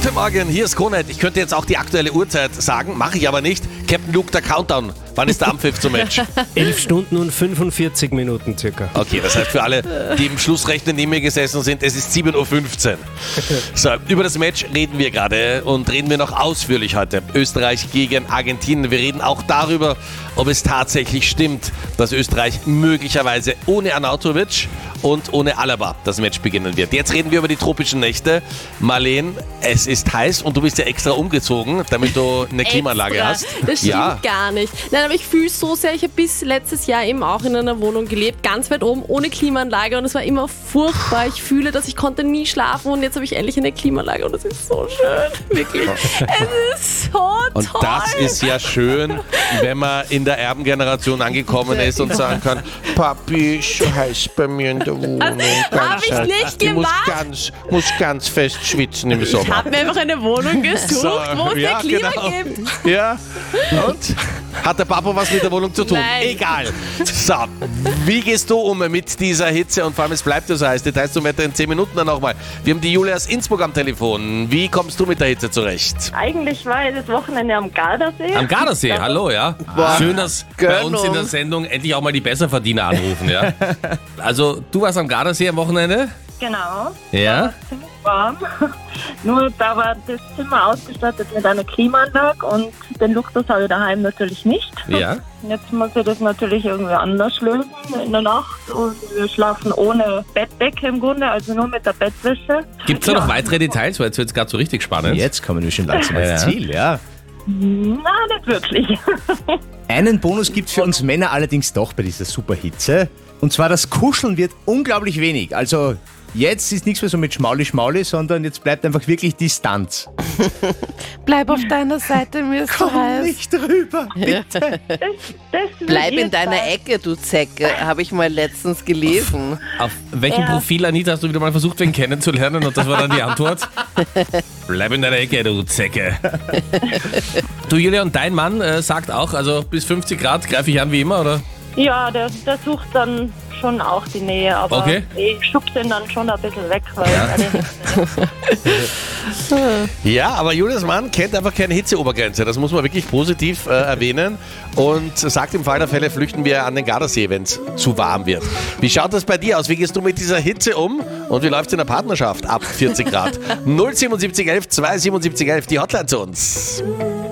Guten Morgen, hier ist Kronheit. Ich könnte jetzt auch die aktuelle Uhrzeit sagen, mache ich aber nicht. Captain Luke, der Countdown. Wann ist der Anpfiff zum Match? 11 Stunden und 45 Minuten circa. Okay, das heißt für alle, die im Schlussrechnen neben mir gesessen sind, es ist 7.15 Uhr. So, über das Match reden wir gerade und reden wir noch ausführlich heute. Österreich gegen Argentinien. Wir reden auch darüber, ob es tatsächlich stimmt, dass Österreich möglicherweise ohne Arnautovic und ohne Alaba das Match beginnen wird. Jetzt reden wir über die tropischen Nächte. Marleen, es ist heiß und du bist ja extra umgezogen, damit du eine Klimaanlage hast. Das stimmt gar nicht. Nein, aber ich fühle es so sehr. Ich habe bis letztes Jahr eben auch in einer Wohnung gelebt, ganz weit oben, ohne Klimaanlage und es war immer furchtbar. Ich fühle, dass ich konnte nie schlafen und jetzt habe ich endlich eine Klimaanlage und es ist so schön. Wirklich. Es ist so toll. Und das ist ja schön, wenn man in der Erbengeneration angekommen ist und sagen kann, Papi, ist so heiß bei mir in der Wohnung. Hab ich nicht gemacht. Muss ganz fest schwitzen im Sommer. Ich habe mir einfach eine Wohnung gesucht, wo es eine Klima gibt. Ja, und? Hat der Papa was mit der Wohnung zu tun? Nein. Egal. So, wie gehst du um mit dieser Hitze und vor allem es bleibt ja so heiß? Details zum Wetter in 10 Minuten dann nochmal. Wir haben die Julia aus Innsbruck am Telefon. Wie kommst du mit der Hitze zurecht? Eigentlich war ich das Wochenende am Gardasee. Am Gardasee, hallo, ja. Schön, dass bei uns in der Sendung endlich auch mal die Besserverdiener anrufen, ja. Also, du warst am Gardasee am Wochenende? Genau. Ja. Ziemlich warm. Nur da war das Zimmer ausgestattet mit einer Klimaanlage und den Luxus habe ich daheim natürlich nicht. Ja. Jetzt muss ich das natürlich irgendwie anders lösen in der Nacht und wir schlafen ohne Bettdecke im Grunde, also nur mit der Bettwäsche. Gibt es da noch weitere Details? Weil jetzt wird es gerade so richtig spannend. Jetzt kommen wir schon langsam ans Ziel, ja. Na, nicht wirklich. Einen Bonus gibt es für uns Männer allerdings doch bei dieser Superhitze. Und zwar das Kuscheln wird unglaublich wenig. Also jetzt ist nichts mehr so mit Schmauli-Schmauli, sondern jetzt bleibt einfach wirklich Distanz. Bleib auf deiner Seite, mir ist so heiß. Nicht drüber, bitte. Bleib in deiner Ecke, du Zecke, habe ich mal letztens gelesen. Auf welchem Profil, Anita, hast du wieder mal versucht, wen kennenzulernen? Und das war dann die Antwort? Bleib in deiner Ecke, du Zecke. Du, Julia, und dein Mann sagt auch, also bis 50 Grad greife ich an wie immer, oder? Ja, der sucht dann schon auch die Nähe, aber okay. Ich schubse ihn dann schon ein bisschen weg. Weil Ja, aber Julias Mann kennt einfach keine Hitzeobergrenze. Das muss man wirklich positiv erwähnen und sagt, im Fall der Fälle flüchten wir an den Gardasee, wenn es zu warm wird. Wie schaut das bei dir aus? Wie gehst du mit dieser Hitze um und wie läuft es in der Partnerschaft ab 40 Grad? 07711 27711, die Hotline zu uns.